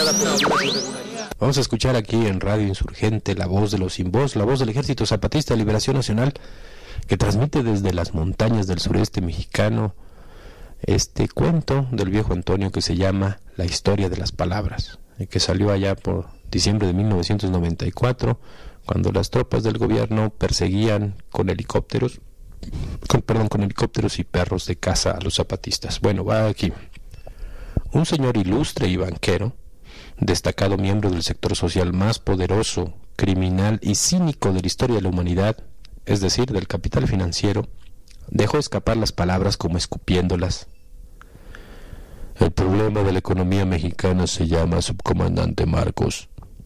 Vamos a escuchar aquí en Radio Insurgente la voz de los sin voz, la voz del Ejército Zapatista de Liberación Nacional, que transmite desde las montañas del sureste mexicano este cuento del viejo Antonio que se llama La historia de las palabras, que salió allá por diciembre de 1994, cuando las tropas del gobierno perseguían con helicópteros y perros de caza a los zapatistas. Bueno, va aquí. Un señor ilustre y banquero, destacado miembro del sector social más poderoso, criminal y cínico de la historia de la humanidad, es decir, del capital financiero, dejó escapar las palabras como escupiéndolas. El problema de la economía mexicana se llama subcomandante Marcos.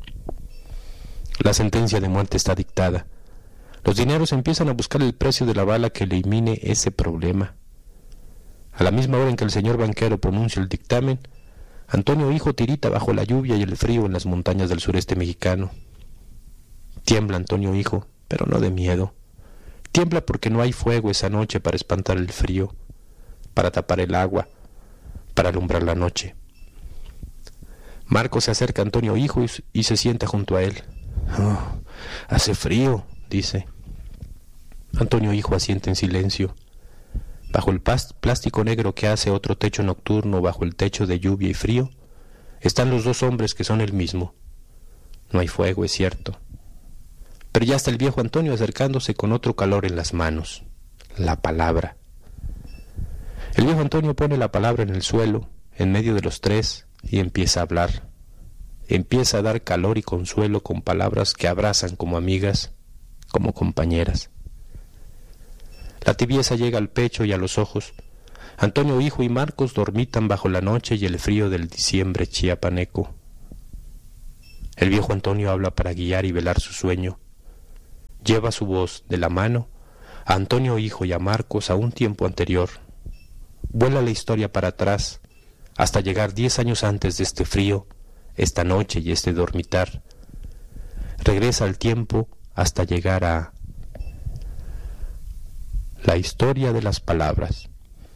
La sentencia de muerte está dictada. Los dineros empiezan a buscar el precio de la bala que elimine ese problema. A la misma hora en que el señor banquero pronuncia el dictamen, Antonio Hijo tirita bajo la lluvia y el frío en las montañas del sureste mexicano. Tiembla Antonio Hijo, pero no de miedo. Tiembla porque no hay fuego esa noche para espantar el frío, para tapar el agua, para alumbrar la noche. Marcos se acerca a Antonio Hijo y se sienta junto a él. Oh, hace frío, dice. Antonio Hijo asiente en silencio. Bajo el plástico negro que hace otro techo nocturno, bajo el techo de lluvia y frío, están los dos hombres que son el mismo. No hay fuego, es cierto. Pero ya está el viejo Antonio acercándose con otro calor en las manos, la palabra. El viejo Antonio pone la palabra en el suelo, en medio de los tres, y empieza a hablar. Empieza a dar calor y consuelo con palabras que abrazan como amigas, como compañeras. La tibieza llega al pecho y a los ojos. Antonio Hijo y Marcos dormitan bajo la noche y el frío del diciembre chiapaneco. El viejo Antonio habla para guiar y velar su sueño. Lleva su voz de la mano a Antonio Hijo y a Marcos a un tiempo anterior. Vuela la historia para atrás hasta llegar 10 años antes de este frío, esta noche y este dormitar. Regresa al tiempo hasta llegar a la historia de las palabras.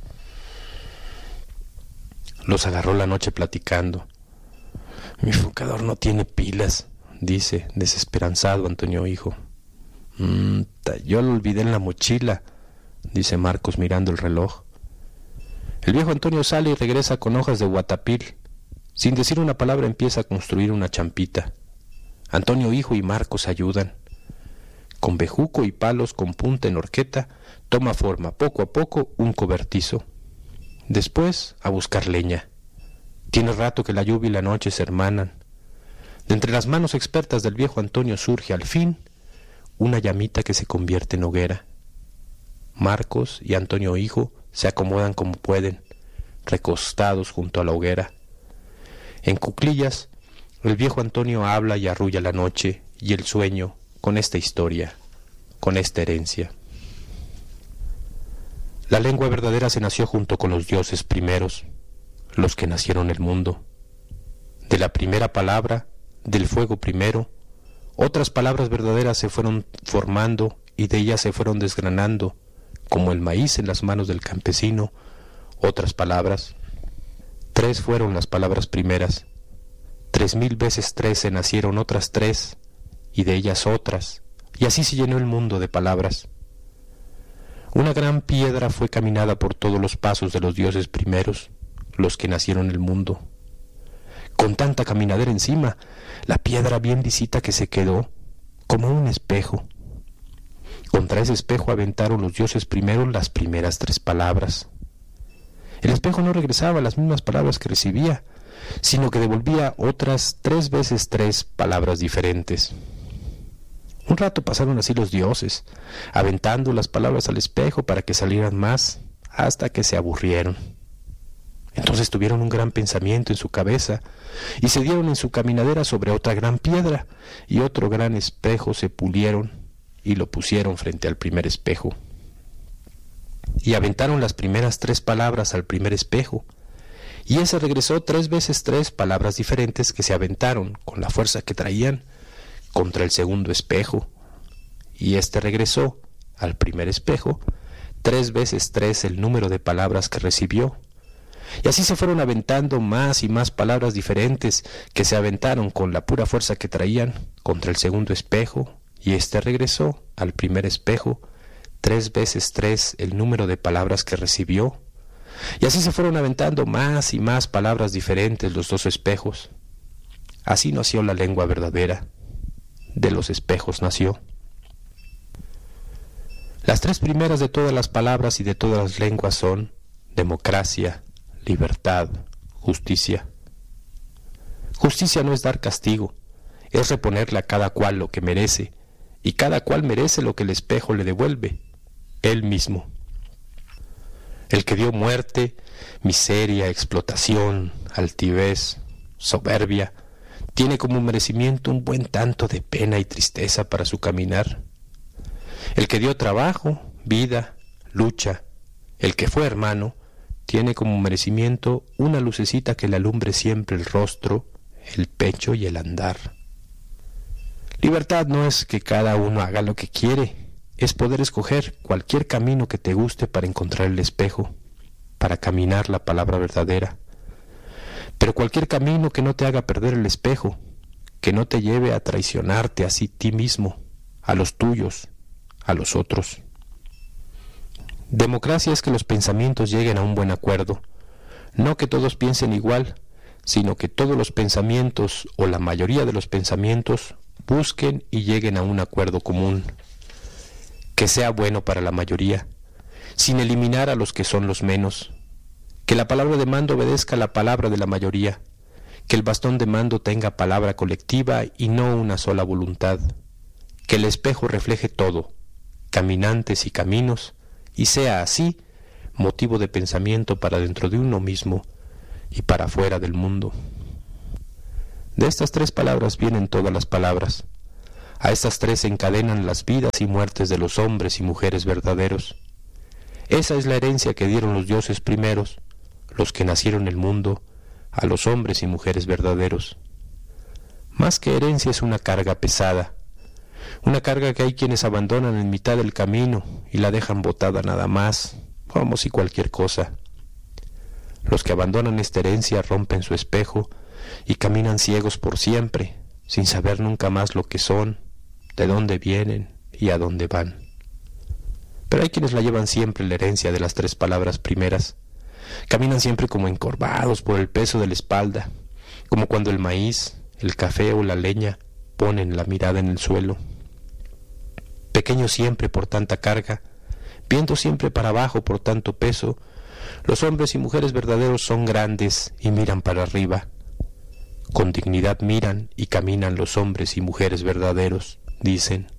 Los agarró la noche platicando. Mi enfocador no tiene pilas, dice, desesperanzado Antonio Hijo. Yo lo olvidé en la mochila, dice Marcos mirando el reloj. El viejo Antonio sale y regresa con hojas de guatapil. Sin decir una palabra empieza a construir una champita. Antonio Hijo y Marcos ayudan. Con bejuco y palos con punta en horqueta, toma forma poco a poco un cobertizo. Después a buscar leña. Tiene rato que la lluvia y la noche se hermanan. De entre las manos expertas del viejo Antonio surge al fin una llamita que se convierte en hoguera. Marcos y Antonio Hijo se acomodan como pueden, recostados junto a la hoguera. En cuclillas, el viejo Antonio habla y arrulla la noche y el sueño con esta historia, con esta herencia. La lengua verdadera se nació junto con los dioses primeros, los que nacieron el mundo. De la primera palabra, del fuego primero, otras palabras verdaderas se fueron formando y de ellas se fueron desgranando, como el maíz en las manos del campesino, otras palabras. 3 fueron las palabras primeras. 3000 veces 3 se nacieron otras 3, y de ellas otras, y así se llenó el mundo de palabras. Una gran piedra fue caminada por todos los pasos de los dioses primeros, los que nacieron el mundo. Con tanta caminadera encima, la piedra bien lisita que se quedó, como un espejo. Contra ese espejo aventaron los dioses primeros las primeras 3 palabras. El espejo no regresaba las mismas palabras que recibía, sino que devolvía otras 3 veces 3 palabras diferentes. Un rato pasaron así los dioses, aventando las palabras al espejo para que salieran más, hasta que se aburrieron. Entonces tuvieron un gran pensamiento en su cabeza, y se dieron en su caminadera sobre otra gran piedra, y otro gran espejo se pulieron, y lo pusieron frente al primer espejo. Y aventaron las primeras 3 palabras al primer espejo, y ese regresó 3 veces 3 palabras diferentes que se aventaron, con la fuerza que traían, contra el segundo espejo, y este regresó al primer espejo 3 veces 3 el número de palabras que recibió, Y así se fueron aventando más y más palabras diferentes que se aventaron con la pura fuerza que traían contra el segundo espejo, y éste regresó al primer espejo 3 veces 3 el número de palabras que recibió. Y así se fueron aventando más y más palabras diferentes los 2 espejos. Así nació la lengua verdadera. De los espejos nació. Las 3 primeras de todas las palabras y de todas las lenguas son democracia, libertad, justicia. Justicia no es dar castigo, es reponerle a cada cual lo que merece, y cada cual merece lo que el espejo le devuelve, él mismo. El que dio muerte, miseria, explotación, altivez, soberbia, tiene como merecimiento un buen tanto de pena y tristeza para su caminar. El que dio trabajo, vida, lucha, el que fue hermano, tiene como merecimiento una lucecita que le alumbre siempre el rostro, el pecho y el andar. Libertad no es que cada uno haga lo que quiere, es poder escoger cualquier camino que te guste para encontrar el espejo, para caminar la palabra verdadera. Pero cualquier camino que no te haga perder el espejo, que no te lleve a traicionarte a ti mismo, a los tuyos, a los otros. Democracia es que los pensamientos lleguen a un buen acuerdo, no que todos piensen igual, sino que todos los pensamientos o la mayoría de los pensamientos busquen y lleguen a un acuerdo común, que sea bueno para la mayoría, sin eliminar a los que son los menos, que la palabra de mando obedezca a la palabra de la mayoría, que el bastón de mando tenga palabra colectiva y no una sola voluntad, que el espejo refleje todo, caminantes y caminos, y sea así motivo de pensamiento para dentro de uno mismo y para afuera del mundo. De estas 3 palabras vienen todas las palabras. A estas 3 se encadenan las vidas y muertes de los hombres y mujeres verdaderos. Esa es la herencia que dieron los dioses primeros, los que nacieron en el mundo, a los hombres y mujeres verdaderos. Más que herencia es una carga pesada, una carga que hay quienes abandonan en mitad del camino y la dejan botada nada más, como si cualquier cosa. Los que abandonan esta herencia rompen su espejo y caminan ciegos por siempre, sin saber nunca más lo que son, de dónde vienen y a dónde van. Pero hay quienes la llevan siempre la herencia de las 3 palabras primeras. Caminan siempre como encorvados por el peso de la espalda, como cuando el maíz, el café o la leña ponen la mirada en el suelo. Pequeños siempre por tanta carga, viendo siempre para abajo por tanto peso, los hombres y mujeres verdaderos son grandes y miran para arriba. Con dignidad miran y caminan los hombres y mujeres verdaderos, dicen.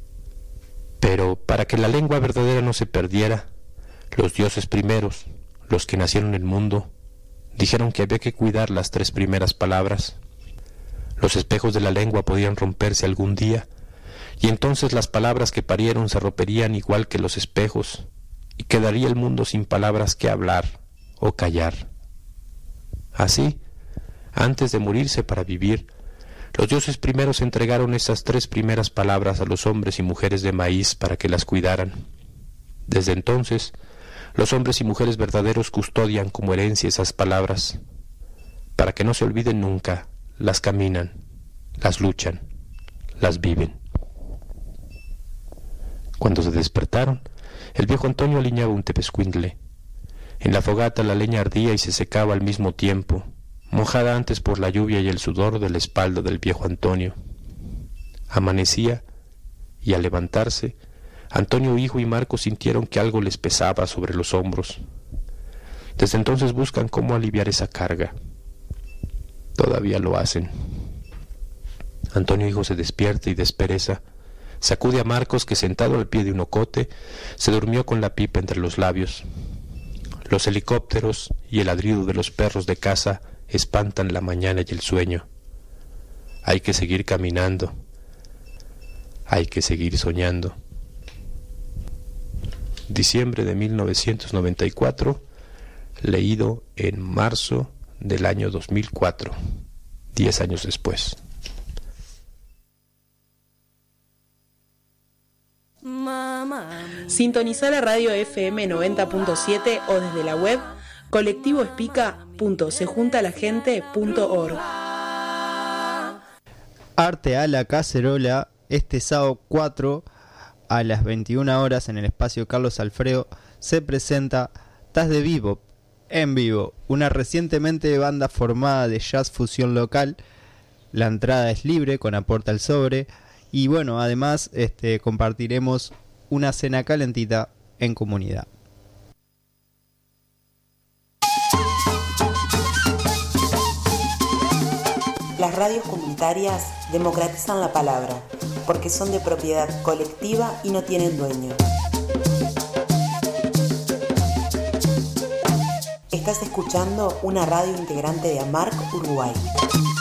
Pero para que la lengua verdadera no se perdiera, los dioses primeros, los que nacieron en el mundo, dijeron que había que cuidar las 3 primeras palabras. Los espejos de la lengua podían romperse algún día, y entonces las palabras que parieron se romperían igual que los espejos, y quedaría el mundo sin palabras que hablar o callar. Así, antes de morirse para vivir, los dioses primeros entregaron esas 3 primeras palabras a los hombres y mujeres de maíz para que las cuidaran. Desde entonces, los hombres y mujeres verdaderos custodian como herencia esas palabras. Para que no se olviden nunca, las caminan, las luchan, las viven. Cuando se despertaron, el viejo Antonio aliñaba un tepezcuintle. En la fogata la leña ardía y se secaba al mismo tiempo, mojada antes por la lluvia y el sudor de la espalda del viejo Antonio. Amanecía, y al levantarse, Antonio hijo y Marco sintieron que algo les pesaba sobre los hombros. Desde entonces buscan cómo aliviar esa carga. Todavía lo hacen. Antonio hijo se despierta y despereza. Sacude a Marcos, que sentado al pie de un ocote se durmió con la pipa entre los labios. Los helicópteros y el ladrido de los perros de caza espantan la mañana y el sueño. Hay que seguir caminando. Hay que seguir soñando. Diciembre de 1994, leído en marzo del año 2004, 10 años después. Sintonizá la radio FM 90.7 o desde la web colectivoespica.sejuntalagente.org. Arte a la Cacerola, este sábado 4 a las 21 horas en el espacio Carlos Alfredo, se presenta Taz de Bebop en vivo, una recientemente banda formada de jazz fusión local. La entrada es libre con aporte al sobre y bueno, además compartiremos una cena calentita en comunidad. Las radios comunitarias democratizan la palabra, porque son de propiedad colectiva y no tienen dueño. Estás escuchando una radio integrante de AMARC Uruguay.